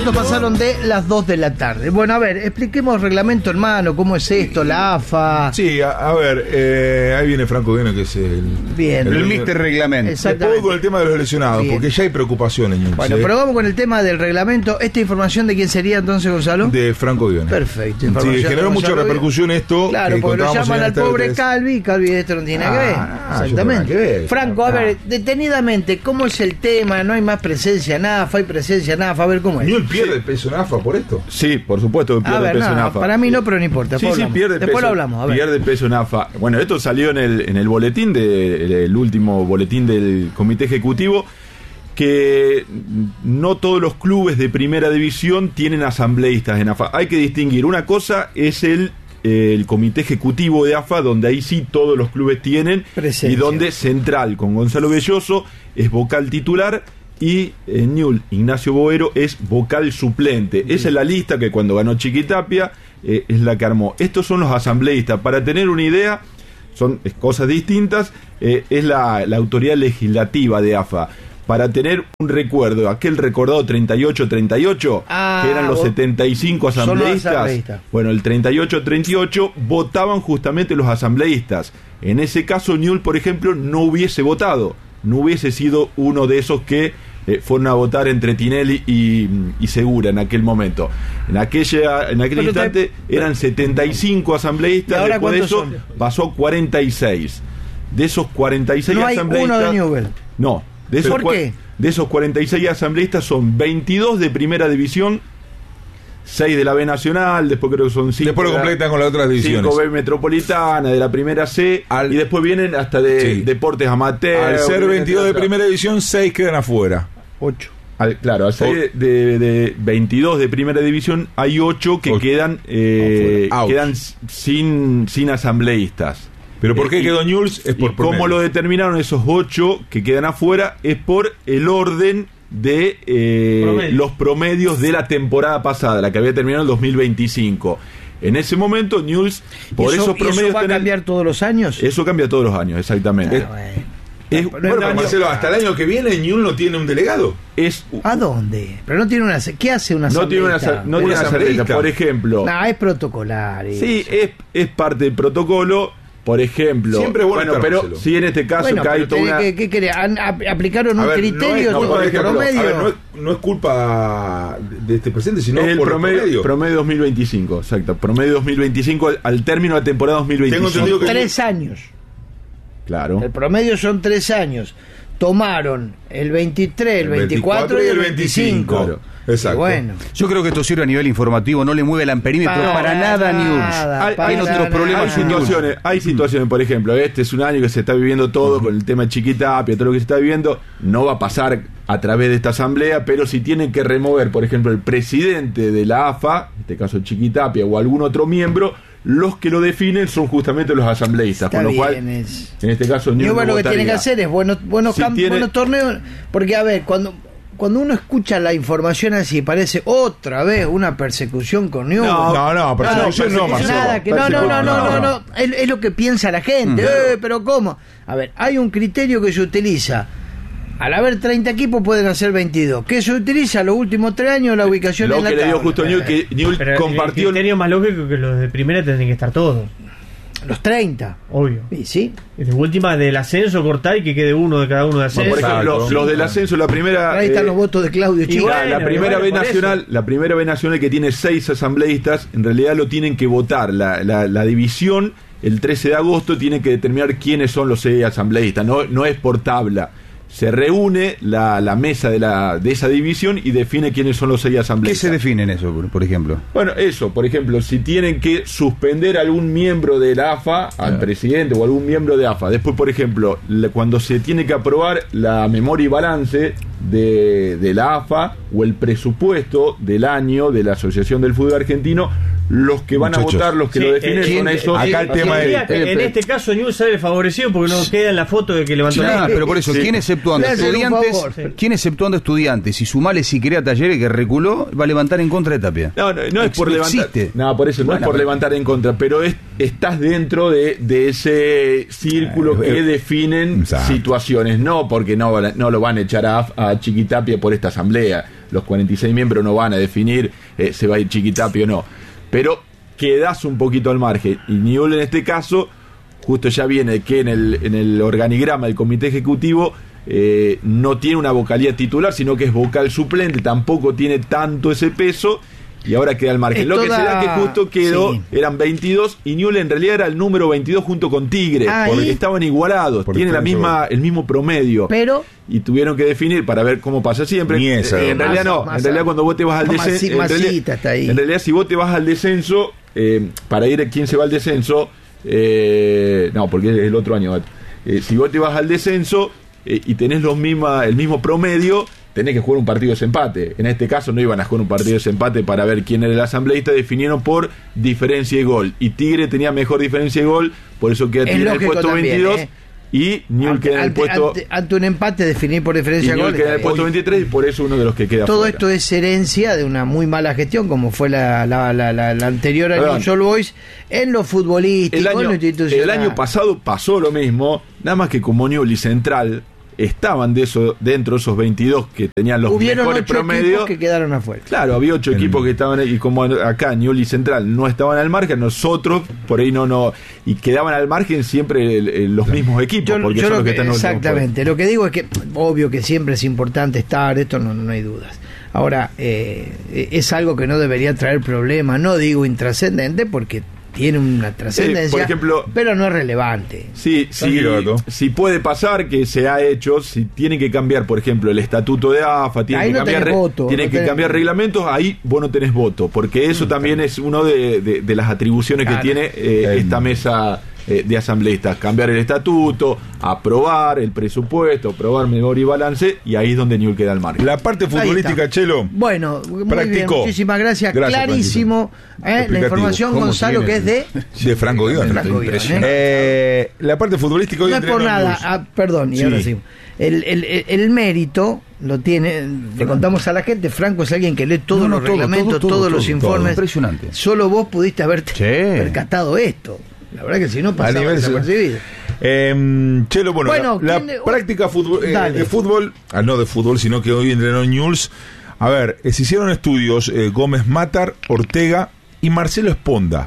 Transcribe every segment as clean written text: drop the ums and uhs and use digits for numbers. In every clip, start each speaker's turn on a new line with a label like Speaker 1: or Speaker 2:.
Speaker 1: minutos pasaron de las 2 de la tarde. Bueno, a ver, expliquemos reglamento en mano, cómo es esto, la AFA.
Speaker 2: Sí, a ver, ahí viene Franco Viena, que es el
Speaker 3: mister reglamento.
Speaker 2: Después con el tema de los lesionados, bien, porque ya hay preocupaciones.
Speaker 1: Bueno, pero vamos con el tema del reglamento. ¿Esta información de quién sería entonces, Gonzalo?
Speaker 2: De Franco Viena.
Speaker 1: Perfecto.
Speaker 2: Sí, generó mucha repercusión esto.
Speaker 1: Claro, porque lo llaman al pobre Calvi, y Calvi de esto no tiene nada que ver. Exactamente. Franco, a ver, detenidamente, ¿cómo es el tema? ¿No hay más presencia en AFA? ¿Hay presencia en AFA? A ver cómo es.
Speaker 2: ¿Newell's pierde peso en AFA por esto?
Speaker 3: Sí, por supuesto que pierde peso en AFA.
Speaker 1: Para mí no, pero no importa.
Speaker 3: Sí, pierde
Speaker 1: después
Speaker 3: peso,
Speaker 1: lo hablamos. A ver.
Speaker 3: Pierde peso en AFA. Bueno, esto salió en el boletín, el último boletín del Comité Ejecutivo, que no todos los clubes de primera división tienen asambleístas en AFA. Hay que distinguir. Una cosa es el Comité Ejecutivo de AFA, donde ahí sí todos los clubes tienen presencia, y donde Central, con Gonzalo Belloso, es vocal titular, y Newell's, Ignacio Boero, es vocal suplente. Esa es la lista que cuando ganó Chiquitapia es la que armó. Estos son los asambleístas. Para tener una idea, son cosas distintas. Es la autoridad legislativa de AFA. Para tener un recuerdo, aquel recordado 38-38, que eran los 75 asambleístas, bueno, el 38-38 votaban justamente los asambleístas. En ese caso, Newell's, por ejemplo, no hubiese votado, no hubiese sido uno de esos que fueron a votar entre Tinelli y Segura en aquel momento. En aquel instante eran 75 asambleístas, después de eso pasó 46. De esos 46
Speaker 1: no hay
Speaker 3: asambleístas...
Speaker 1: uno de Newell's.
Speaker 3: No.
Speaker 1: ¿Por qué?
Speaker 3: De esos 46 asambleístas son 22 de primera división, 6 de la B Nacional, después creo que son 5.
Speaker 2: Después lo completan con las otras divisiones.
Speaker 3: 5 B Metropolitana, de la primera C, y después vienen hasta de Deportes Amateur.
Speaker 2: Al ser 22 de primera división, 6 quedan afuera.
Speaker 1: 8.
Speaker 3: Claro, al ser de 22 de primera división, hay 8 que quedan sin asambleístas.
Speaker 2: ¿Pero por qué quedó Newell's? Es por promedio.
Speaker 3: ¿Cómo lo determinaron esos 8 que quedan afuera? Es por el orden de los promedios de la temporada pasada, la que había terminado en el 2025. En ese momento, Newell's, por esos promedios...
Speaker 1: ¿Eso va a cambiar todos los años?
Speaker 3: Eso cambia todos los años, exactamente.
Speaker 2: Bueno, Marcelo, hasta el año que viene Newell's no tiene un delegado.
Speaker 1: ¿A dónde? Pero no tiene una... ¿Qué hace una asambleísta?
Speaker 3: No tiene una asambleísta, por ejemplo.
Speaker 1: No, es protocolar.
Speaker 3: Sí, es parte del protocolo. Por ejemplo, pero si en este caso cae toda una...
Speaker 1: ¿Qué querés? ¿Aplicaron un criterio sobre el promedio?
Speaker 2: No es culpa de este presente, sino
Speaker 3: es
Speaker 2: por el
Speaker 3: promedio 2025, exacto. Promedio 2025 al término de la temporada 2025.
Speaker 2: Tengo entendido que
Speaker 1: 3 años.
Speaker 3: Claro.
Speaker 1: El promedio son 3 años. Tomaron el 23, el 24 y el 25.
Speaker 2: Claro. Exacto.
Speaker 1: Bueno.
Speaker 4: Yo creo que esto sirve a nivel informativo, no le mueve el amperímetro para nada a Newell's. Hay otros problemas.
Speaker 3: Hay situaciones, por ejemplo, este es un año que se está viviendo todo con el tema de Chiquitapia, todo lo que se está viviendo, no va a pasar a través de esta asamblea, pero si tienen que remover, por ejemplo, el presidente de la AFA, en este caso Chiquitapia, o algún otro miembro, los que lo definen son justamente los asambleístas.
Speaker 1: Está
Speaker 3: con lo cual, en este caso, Newell's
Speaker 1: lo que tiene que hacer es buenos torneos, porque a ver, cuando uno escucha la información así, parece otra vez una persecución con Newell's.
Speaker 2: No, persecución no, Marcelo.
Speaker 1: No. Es lo que piensa la gente. Pero ¿cómo? A ver, hay un criterio que se utiliza. Al haber 30 equipos pueden hacer 22. ¿Qué se utiliza los últimos 3 años? La ubicación en la tabla. Lo que le dio
Speaker 3: justo Newell's, que Newell's compartió...
Speaker 5: El criterio más lógico que los de primera tienen que estar todos.
Speaker 1: Los 30.
Speaker 5: Obvio.
Speaker 1: Y sí.
Speaker 5: De última, del ascenso cortar y que quede uno de cada uno de ascenso.
Speaker 3: Por ejemplo, los del ascenso, la primera...
Speaker 1: Ahí están los votos de Claudio Chico.
Speaker 3: La primera B Nacional, que tiene 6 asambleístas, en realidad lo tienen que votar. La división, el 13 de agosto, tiene que determinar quiénes son los 6 asambleístas. No es por tabla. Se reúne la mesa de esa división y define quiénes son los 6 asambleístas.
Speaker 4: ¿Qué se define en eso, por ejemplo?
Speaker 3: Bueno, por ejemplo, si tienen que suspender a algún miembro de la AFA, al presidente o algún miembro de AFA. Después, por ejemplo, cuando se tiene que aprobar la memoria y balance de la AFA o el presupuesto del año de la Asociación del Fútbol Argentino, los que van a votar, los que lo definen son esos.
Speaker 2: Acá el tema
Speaker 5: en este caso Newell's sale favorecido porque no queda en la foto de que levantó la...
Speaker 4: pero por eso, ¿quién exceptuando estudiantes? ¿Quién exceptuando estudiantes? Si sumale si crea Talleres que reculó, va a levantar en contra de Tapia.
Speaker 3: No es por levantar. No, por eso no es por levantar en contra, pero estás dentro de ese círculo que definen situaciones, no porque no lo van a echar a Chiquitapia por esta asamblea. los 46 miembros no van a definir se va a ir Chiquitapia o no, pero quedás un poquito al margen, y Newell's en este caso justo ya viene que en el organigrama del comité ejecutivo no tiene una vocalía titular, sino que es vocal suplente, tampoco tiene tanto ese peso, y ahora queda al margen. Lo que se da que justo quedó, eran 22, y Newell's en realidad era el número 22 junto con Tigre, porque estaban igualados, tienen el mismo promedio,
Speaker 1: pero
Speaker 3: y tuvieron que definir para ver cómo pasa siempre. En realidad no, en realidad cuando vos te vas al descenso, en realidad si vos te vas al descenso, para ir a quién se va al descenso, no, porque es el otro año, si vos te vas al descenso y tenés el mismo promedio, tenés que jugar un partido de desempate. En este caso no iban a jugar un partido de desempate para ver quién era el asambleísta, definieron por diferencia de gol, y Tigre tenía mejor diferencia de gol, por eso queda Tigre en el puesto también, 22 y Newell's queda en el puesto
Speaker 1: ante un empate definir por diferencia de gol,
Speaker 3: queda en el puesto 23, y por eso uno de los que queda
Speaker 1: todo
Speaker 3: fuera.
Speaker 1: Esto es herencia de una muy mala gestión, como fue la anterior a Newell's Old Boys, en lo futbolístico, en lo institucional.
Speaker 3: El año pasado pasó lo mismo, nada más que como Newell's y Central estaban dentro de esos 22 que tenían los mejores promedios,
Speaker 1: que quedaron afuera.
Speaker 3: Claro, había 8 equipos que estaban ahí, y como acá Newell's y Central no estaban al margen, nosotros por ahí no y quedaban al margen siempre los mismos equipos, porque son los que están
Speaker 1: exactamente. Lo que digo es que obvio que siempre es importante estar, esto no hay dudas. Ahora, es algo que no debería traer problemas, no digo intrascendente, porque tiene una trascendencia,
Speaker 3: por ejemplo,
Speaker 1: pero no es relevante.
Speaker 3: Sí, puede pasar que se ha hecho, si tienen que cambiar, por ejemplo, el estatuto de AFA, tienen que cambiar reglamentos, ahí vos no tenés voto, porque eso también es uno de las atribuciones que tiene esta mesa de asambleístas, cambiar el estatuto, aprobar el presupuesto, aprobar memoria y balance, y ahí es donde Newell's queda al margen.
Speaker 2: La parte futbolística, Chelo.
Speaker 1: Bueno, muy bien, muchísimas gracias. Clarísimo la información, Gonzalo, que es de
Speaker 2: Franco Guión. La parte futbolística hoy
Speaker 1: no es por nada, perdón, y ahora sí. El mérito lo tiene, le contamos a la gente, Franco es alguien que lee todos los reglamentos, todos los informes.
Speaker 4: Impresionante.
Speaker 1: Solo vos pudiste haberte percatado esto. La verdad que si no pasaba desapercibido.
Speaker 2: Chelo, bueno, la práctica de fútbol, no de fútbol, sino que hoy entrenó Newell's. A ver, se hicieron estudios Gómez Matar, Ortega y Marcelo Esponda.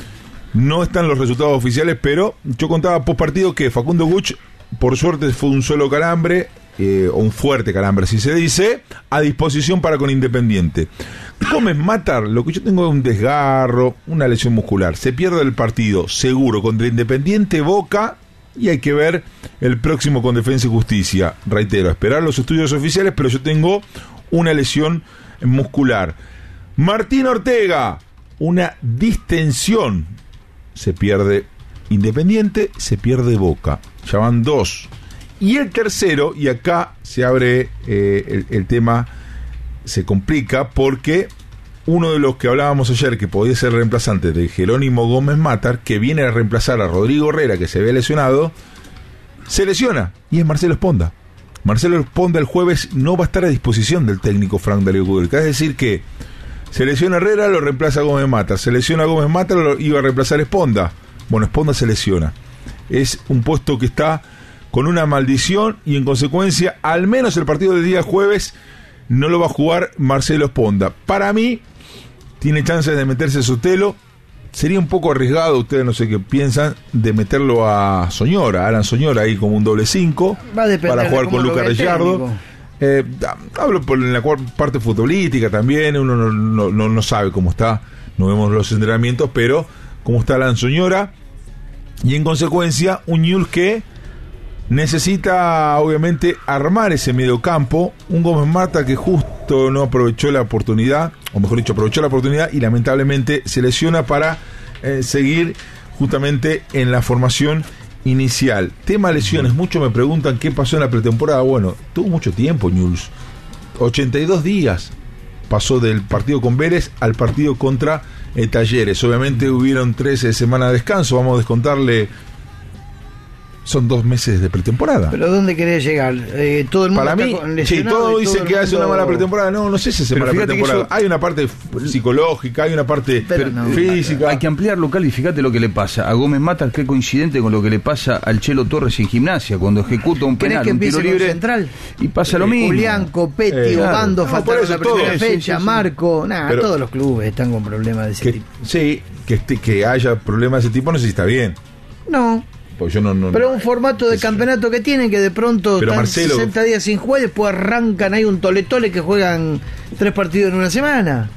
Speaker 2: No están los resultados oficiales, pero yo contaba post partido que Facundo Guch, por suerte, fue un solo calambre, o un fuerte calambre, si se dice, a disposición para con Independiente. Gómez Matar, lo que yo tengo es un desgarro, una lesión muscular. Se pierde el partido, seguro, contra Independiente, Boca, y hay que ver el próximo con Defensa y Justicia. Reitero, esperar los estudios oficiales, pero yo tengo una lesión muscular. Martín Ortega, una distensión. Se pierde Independiente, se pierde Boca. Ya van 2. Y el tercero, y acá se abre el tema, se complica, porque uno de los que hablábamos ayer, que podía ser reemplazante de Jerónimo Gómez Matar, que viene a reemplazar a Rodrigo Herrera, que se había lesionado, se lesiona, y es Marcelo Esponda. Marcelo Esponda el jueves no va a estar a disposición del técnico Frank Darío Kudelka, es decir que se lesiona Herrera, lo reemplaza Gómez Matar, se lesiona Gómez Matar, lo iba a reemplazar Esponda. Bueno, Esponda se lesiona. Es un puesto que está con una maldición, y en consecuencia, al menos el partido del día jueves no lo va a jugar Marcelo Esponda. Para mí, tiene chances de meterse Sotelo. Sería un poco arriesgado, ustedes no sé qué piensan, de meterlo a Soñora, Alan Soñora, ahí como un doble 5, para jugar con Lucas Ricciardo. Hablo por la parte futbolística también, uno no sabe cómo está, no vemos los entrenamientos, pero cómo está Alan Soñora, y en consecuencia, un Newell's que necesita obviamente armar ese mediocampo. Un Gómez Mata que justo no aprovechó la oportunidad, o mejor dicho, aprovechó la oportunidad y lamentablemente se lesiona para seguir justamente en la formación inicial. Tema lesiones, muchos me preguntan qué pasó en la pretemporada. Bueno, tuvo mucho tiempo Newell's, 82 días pasó del partido con Vélez al partido contra Talleres. Obviamente hubieron 13 semanas de descanso, vamos a descontarle son 2 meses de pretemporada.
Speaker 1: ¿Pero dónde querés llegar? Todo el mundo
Speaker 2: para mí, sí, todos dicen que hace una mala pretemporada. No sé si hace mala pretemporada. Hay una parte psicológica, hay una parte física.
Speaker 4: Hay que ampliarlo, Cali. Fíjate lo que le pasa a Gómez Matar, que coincidente con lo que le pasa al Chelo Torres en Gimnasia, cuando ejecuta un penal,
Speaker 1: que
Speaker 4: un tiro libre.
Speaker 1: Central?
Speaker 4: Y pasa lo mismo.
Speaker 1: Julián, Copetti, Obando, faltaron la primera fecha, Marco. Pero todos los clubes están con problemas de ese tipo.
Speaker 2: Sí, que haya problemas de ese tipo, no sé si está bien.
Speaker 1: No.
Speaker 2: Pues yo no,
Speaker 1: pero un formato de campeonato que tienen, que de pronto están Marcelo, 60 días sin jugar y después arrancan ahí un tole que juegan 3 partidos en una semana.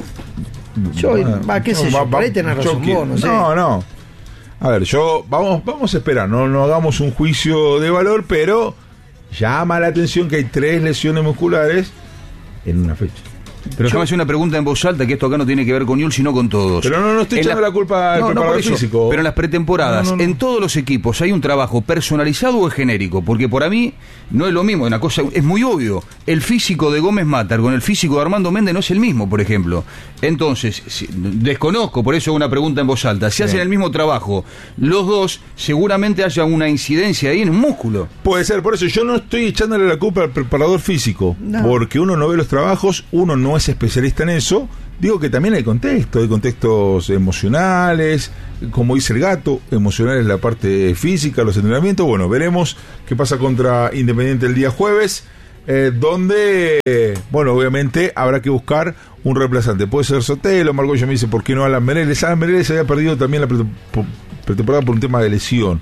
Speaker 1: Qué sé yo, por ahí tenés razón vos, no sé.
Speaker 2: No. A ver, vamos a esperar, no hagamos un juicio de valor, pero llama la atención que hay 3 lesiones musculares en una fecha.
Speaker 4: Pero déjame hacer una pregunta en voz alta, que esto acá no tiene que ver con Newell's, sino con todos.
Speaker 2: Pero no estoy echando la culpa al preparador físico.
Speaker 4: Pero en las pretemporadas, en todos los equipos, ¿hay un trabajo personalizado o es genérico? Porque por mí no es lo mismo, una cosa es muy obvio. El físico de Gómez Matar con el físico de Armando Méndez no es el mismo, por ejemplo. Entonces, desconozco, por eso una pregunta en voz alta. Si hacen el mismo trabajo, los dos, seguramente haya una incidencia ahí en un músculo.
Speaker 2: Puede ser, por eso yo no estoy echándole la culpa al preparador físico, porque uno no ve los trabajos, uno no es especialista en eso. Digo que también hay contextos emocionales, como dice el gato, emocionales la parte física, los entrenamientos. Bueno, veremos qué pasa contra Independiente el día jueves, donde, bueno, obviamente habrá que buscar un reemplazante. Puede ser Sotelo, Margollo me dice, ¿por qué no Alan Mereles? Alan Mereles había perdido también la pretemporada por un tema de lesión.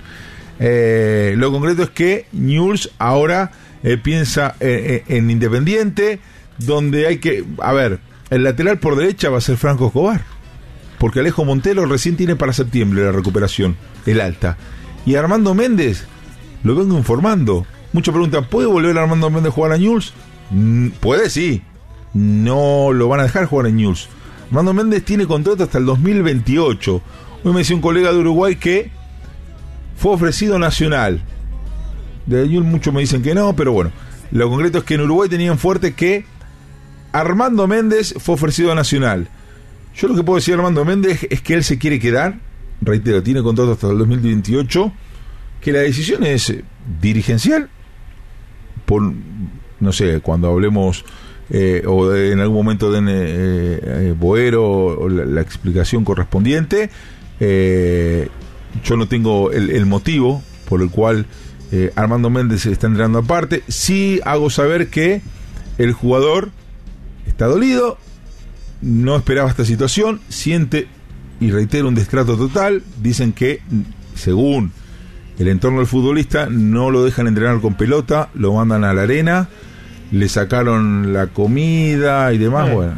Speaker 2: Lo concreto es que Newell's ahora piensa en Independiente, donde hay que, a ver, el lateral por derecha va a ser Franco Escobar, porque Alejo Montelo recién tiene para septiembre la recuperación, el alta, y Armando Méndez, lo vengo informando. Muchos preguntan, ¿puede volver Armando Méndez a jugar a Newell's? Puede, sí, no lo van a dejar jugar en Newell's. Armando Méndez tiene contrato hasta el 2028. Hoy me decía un colega de Uruguay que fue ofrecido Nacional. De Newell's muchos me dicen que no, pero bueno, lo concreto es que en Uruguay tenían fuerte que Armando Méndez fue ofrecido a Nacional. Yo lo que puedo decir de Armando Méndez es que él se quiere quedar, reitero, tiene contrato hasta el 2028, que la decisión es dirigencial, por, no sé, cuando hablemos o en algún momento den Boero o la explicación correspondiente. Yo no tengo el motivo por el cual Armando Méndez se está entrenando aparte. Sí hago saber que el jugador está dolido, no esperaba esta situación, siente, y reitero, un destrato total. Dicen que, según el entorno del futbolista, no lo dejan entrenar con pelota, lo mandan a la arena, le sacaron la comida y demás. Bueno,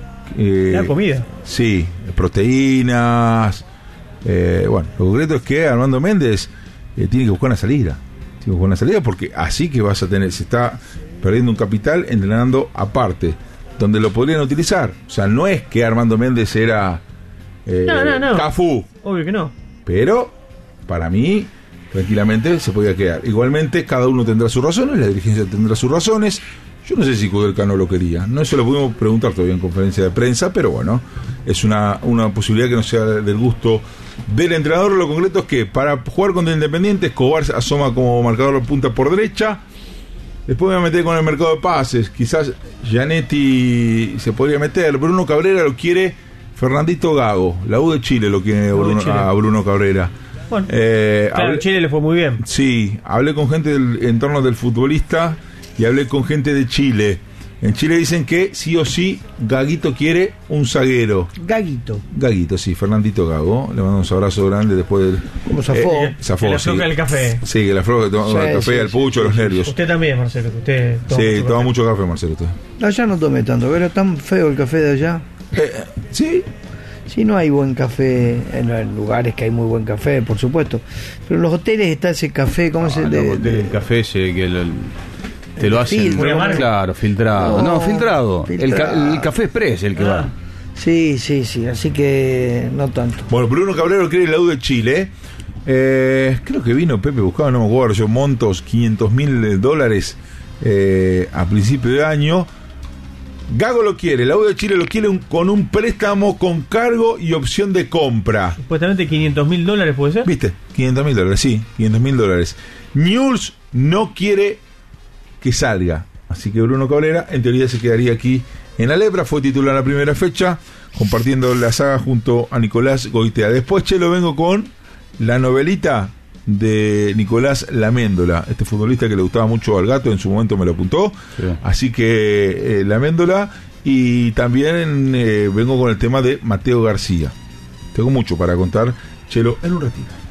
Speaker 5: la comida.
Speaker 2: Sí, proteínas. Bueno, lo concreto es que Armando Méndez tiene que buscar una salida. Tiene que buscar una salida porque así que vas a tener, se está perdiendo un capital entrenando aparte, donde lo podrían utilizar. O sea, no es que Armando Méndez era
Speaker 5: no.
Speaker 2: Cafú.
Speaker 5: Obvio que no.
Speaker 2: Pero, para mí, tranquilamente se podía quedar. Igualmente, cada uno tendrá sus razones, la dirigencia tendrá sus razones. Yo no sé si Kudelka no lo quería. No, eso lo pudimos preguntar todavía en conferencia de prensa, pero bueno, es una posibilidad que no sea del gusto del entrenador. Lo concreto es que para jugar contra Independiente, Escobar asoma como marcador de punta por derecha. Después me voy a meter con el mercado de pases. Quizás Gianetti se podría meter. Bruno Cabrera lo quiere Fernandito Gago. La U de Chile lo quiere a Bruno Cabrera.
Speaker 5: Bueno, claro, Chile le fue muy bien.
Speaker 2: Sí, hablé con gente del entorno del futbolista y hablé con gente de Chile. En Chile dicen que sí o sí Gaguito quiere un zaguero. Gaguito, sí, Fernandito Gago. Le mandamos un abrazo grande después del...
Speaker 1: Como zafó.
Speaker 5: Que la afloja el café.
Speaker 2: Sí, que la afloja el café, el pucho, los nervios.
Speaker 5: Usted también, Marcelo. Usted
Speaker 2: toma mucho café, Marcelo. Usted.
Speaker 1: Allá no tomé tanto, pero tan feo el café de allá.
Speaker 2: Sí.
Speaker 1: Sí, no hay buen café en los lugares que hay muy buen café, por supuesto. Pero en los hoteles está ese café, ¿cómo se llama?
Speaker 4: El café ese que te lo hacen, claro, filtrado. No, filtrado. El café express el que va.
Speaker 1: Sí, así que no tanto.
Speaker 2: Bueno, Bruno Cabrera quiere la U de Chile. Creo que vino Pepe buscaba, no me acuerdo yo, montos $500,000 a principio de año. Gago lo quiere, la U de Chile lo quiere con un préstamo con cargo y opción de compra.
Speaker 5: Supuestamente $500.000, ¿puede ser?
Speaker 2: ¿Viste? $500.000, sí, $500.000. Newell's no quiere que salga, así que Bruno Cabrera en teoría se quedaría aquí en la Lepra. Fue titular en la primera fecha, compartiendo la saga junto a Nicolás Goitea. Después, Chelo, vengo con la novelita de Nicolás Laméndola, este futbolista que le gustaba mucho al Gato, en su momento me lo apuntó, sí. Así que Laméndola, y también vengo con el tema de Mateo García. Tengo mucho para contar, Chelo, en un ratito.